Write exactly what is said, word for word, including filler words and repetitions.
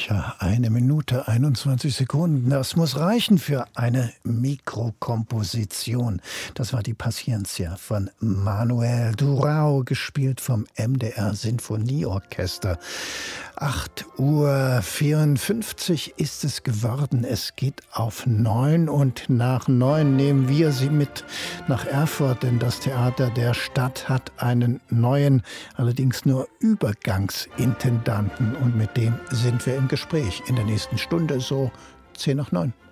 Ja, eine Minute, einundzwanzig Sekunden. Das muss reichen für eine Mikrokomposition. Das war die Paciencia von Manuel Durão, gespielt vom M D R Sinfonieorchester. acht Uhr vierundfünfzig ist es geworden. Es geht auf neun und nach neun nehmen wir Sie mit nach Erfurt, denn das Theater der Stadt hat einen neuen, allerdings nur Übergangsintendanten und mit dem sind wir im Gespräch in der nächsten Stunde, so zehn nach neun.